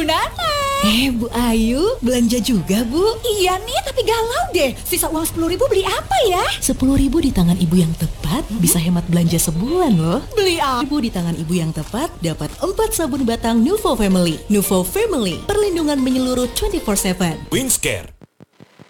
Bu Nana. Bu Ayu, belanja juga Bu? Iya nih, tapi galau deh. Sisa uang 10.000 beli apa ya? 10.000 di tangan ibu yang tepat bisa hemat belanja sebulan loh. Beli apa? Ibu di tangan ibu yang tepat dapat 4 sabun batang Nuvo Family. Nuvo Family, perlindungan menyeluruh 24/7. Winscare,